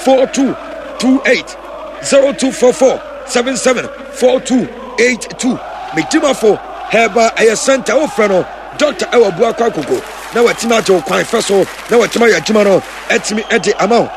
4228 0244 77 4282 Metimafo Heba Aya Center Ofrano Dr. Ewa Buakwa Koko na watima to kwan faso na watima ya juma no etimi ede amount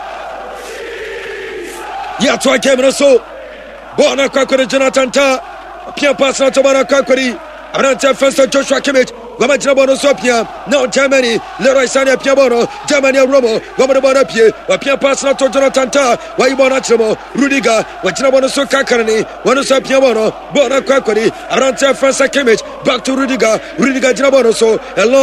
ya to akemno so bona kwakwere Jonathan Ta pia pass na to bona kwakwere Abrante Fenster Joshua Kimmich Goma Jinabono Sopia now Germany Leroy Sané Pia Bono Germany Romo Goma Bono Pie Wapia pass na to Jonathan Ta Waibona Chimo Rudiger Wajinabono Soka Karani Wanosa Pia Bono Bona Kwakwere Abrante Fenster Kimmich back to Rudiger Jinabono so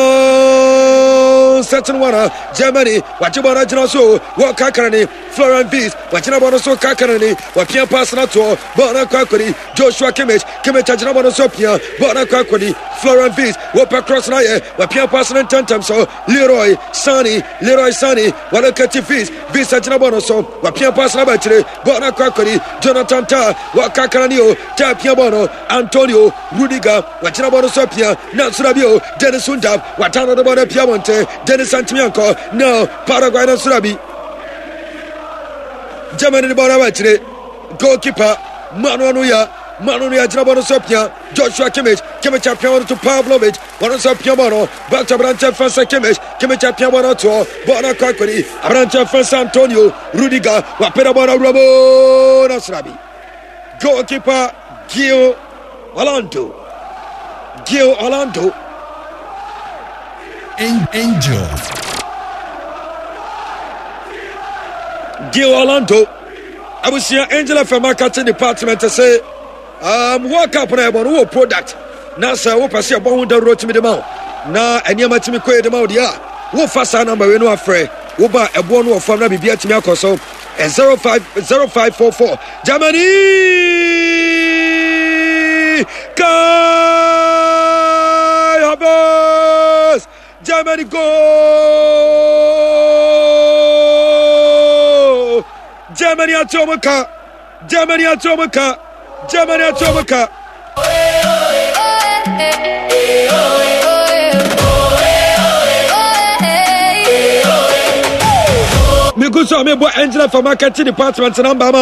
hello certain one Germany Wajibona Jinaso Waka Karani Florian Wirtz Wajinabono Soka Karani Wapia pass na to Bona Kwakwere Joshua Kimmich Jinabono Sopia Bona Kwakwere Florian Wirtz Wapa cross na ye Wapia pass na tentam so Leroy Sané Wala kati Wirtz Jinabono so Wapia pass na batire Bona Kwakwere Jonathan Ta Waka Karani Ta Pia Bono Antonio Rudiger Wajinabono Sopia Nansurabio Dennis Sundab Watana de Bona Piamonte Dennis Santimianco no Paraguay Nansurabi Germany de Bona batire goalkeeper Manuanuya Jinabono Sopia Joshua Kimmich Piamono to Pavlovic Wanosa Piamono back to Abrante Fenster Kimmich Piamono to Bona Kwakwere Abrante Fenster Antonio Rudiger Wapera Bona Robo Nasrabi goalkeeper Gio Orlando Angel Gio Orlando I will see Angela from marketing department to say work up on a product now sir what pass your bone down road to me the mouth now and you might me quay the mouth yeah what fast number we know afraid what about a one of from be at me so 0544 Germany Kai Havertz Germany go Germany Atomaka me go so me boy Angela for marketing department number